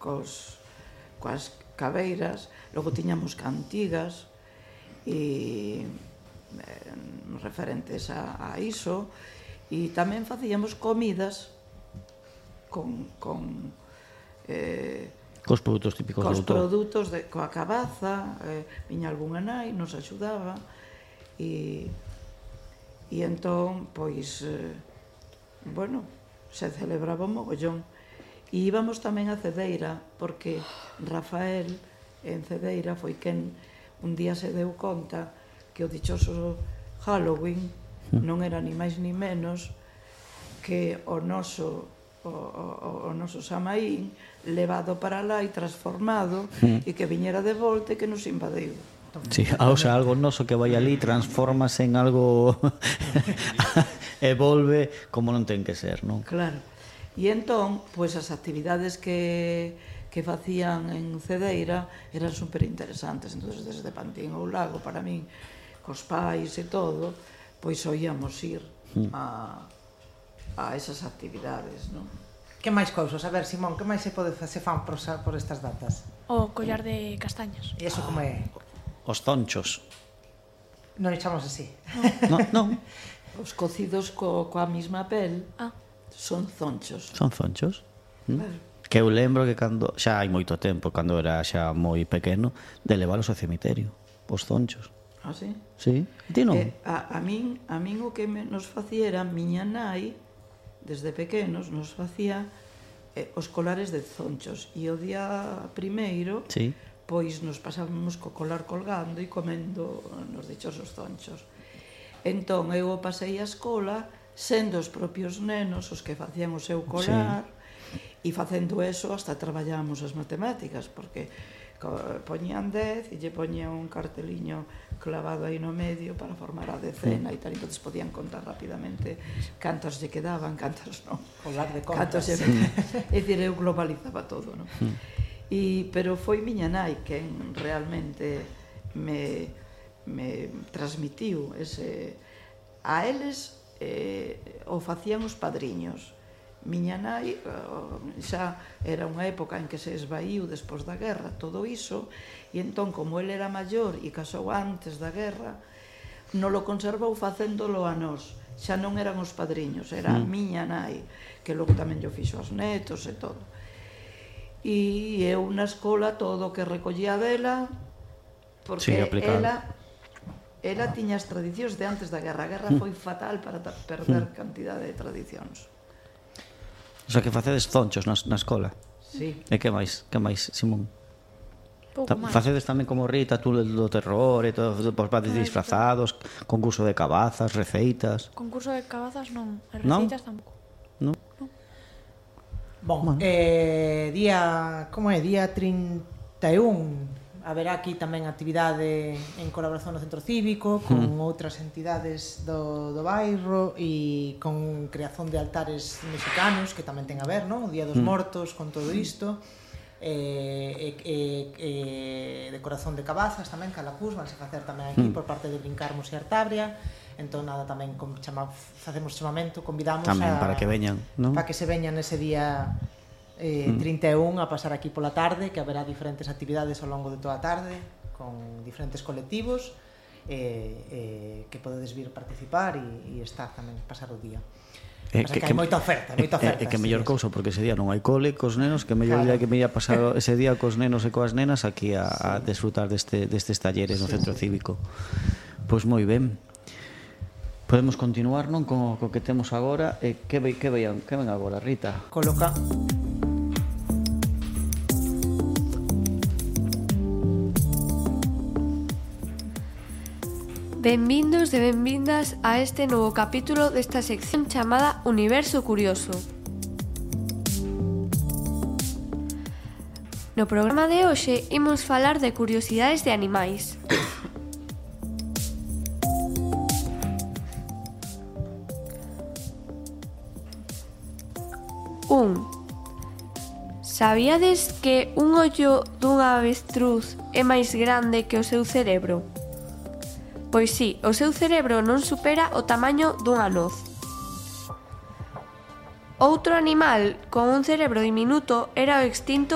coas cabeiras, logo tiñamos cantigas e referentes a iso, e tamén facíamos comidas cos produtos típicos do autor. Cos produtos, coa cabaza, viña algunha nai, nos axudaba, e entón, pois, bueno, se celebraba un mogollón. E íbamos tamén a Cedeira, porque Rafael, en Cedeira, foi quen un día se deu conta que o dichoso Halloween non era ni máis ni menos que o noso Samaín levado para lá e transformado, e que viñera de volta e que nos invadiu. Sí, o sea, algo noso que vai ali transformase en algo e volve como non ten que ser, non? Claro. E entón, pois as actividades que facían en Cedeira eran superinteresantes. Entón, desde Pantín ou Lago, para min, cos pais e todo, pois oíamos ir a esas actividades, non? Que máis cousas? A ver, Simón, que máis se fan por estas datas? O collar de castañas. E iso como é? Os zonchos. Non echamos así. Non. Os cocidos coa mesma pel son zonchos. Son zonchos. Claro. Que eu lembro que cando, xa hai moito tempo, cando era xa moi pequeno, de leválos ao cemiterio, os zonchos. Ah, sí? Sí, ti non? A min o que nos facía era miña nai, desde pequenos, nos facía os colares de zonchos, e o día primeiro, pois nos pasábamos co colar colgando e comendo nos dichosos zonchos. Entón, eu o pasei a escola sendo os propios nenos os que facían o seu colar, e facendo eso hasta traballábamos as matemáticas, porque poñían 10 e lle poñían un carteliño clavado aí no medio para formar a decena e tal, entón podían contar rapidamente cantos lle quedaban, cantos non. Colar de contas. É dicir, eu globalizaba todo, non? Pero foi miña nai quen realmente me transmitiu ese... A eles o facían os padriños. Miña nai xa era unha época en que se esvaíu despois da guerra todo iso, e entón, como ele era maior e casou antes da guerra, non lo conservou facéndolo a nós. Xa non eran os padriños, era a miña nai, que logo tamén yo fixo aos netos e todo. E eu na escola todo o que recollía dela, porque ela tiña as tradicións de antes da guerra. A guerra foi fatal para perder cantidade de tradicións. O sea, que facedes zonchos na escola? Sí. E que máis, Simón? Pouco máis. Facedes tamén como Rita, tú do terror e todo, os padres disfrazados, concurso de cabazas, receitas... Concurso de cabazas non, e receitas tampouco. Non? Bon, día 31 haberá aquí tamén actividade en colaboración no Centro Cívico con outras entidades do bairro e con creación de altares mexicanos que tamén ten a ver, non? O Día dos Mortos con todo isto, decoración de cabazas tamén, calapús, vanse facer tamén aquí por parte de Brincarmos e Artabria. Entón, nada, tamén facemos chamamento, convidamos tamén para que veñan, non? Para que se veñan ese día 31 a pasar aquí pola tarde, que haberá diferentes actividades ao longo de toda a tarde con diferentes colectivos que podedes vir participar e estar tamén, pasar o día. Que hai moita oferta, moita oferta. Que mellor cousa, porque ese día non hai cole cos nenos, que mellor día que me ia pasar ese día cos nenos e coas nenas aquí a desfrutar destes talleres no Centro Cívico. Pois moi ben. Podemos continuar, non, co que temos agora. Que ven agora, Rita? Coloca... Benvindos e benvindas a este novo capítulo desta sección chamada Universo Curioso. No programa de hoxe imos falar de curiosidades de animais. Sabíades que un ollo dunha avestruz é máis grande que o seu cerebro? Pois si, o seu cerebro non supera o tamaño dunha noz. Outro animal con un cerebro diminuto era o extinto